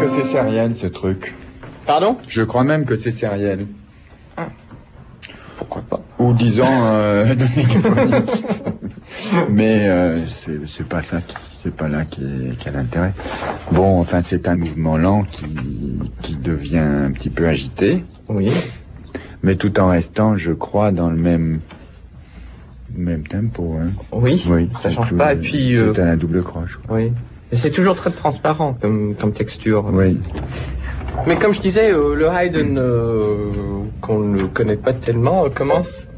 que c'est sériel, ce truc. Pardon? Je crois même que c'est sériel. Pourquoi pas? Ou disons de négaphonie. Mais c'est pas ça, c'est pas là qui a l'intérêt. Bon, enfin, c'est un mouvement lent qui devient un petit peu agité. Oui. Mais tout en restant, je crois, dans le même tempo. Hein. Oui, ça change pas. Et puis c'est à la double croix, je crois. Oui. Et c'est toujours très transparent comme texture. Oui. Mais comme je disais, le Haydn, qu'on ne connaît pas tellement, commence